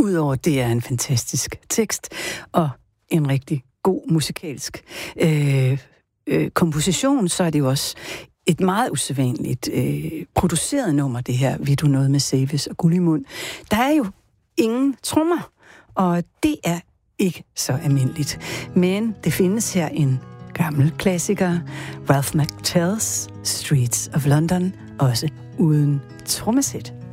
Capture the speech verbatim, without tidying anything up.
Udover det er en fantastisk tekst og en rigtig god musikalsk øh, øh, komposition, så er det jo også et meget usædvanligt øh, produceret nummer, det her Vil du noget med Savis og Gullimund. Der er jo ingen trommer, og det er ikke så almindeligt. Men det findes her en gammel klassiker, Ralph McTell's Streets of London, også uden trommesæt.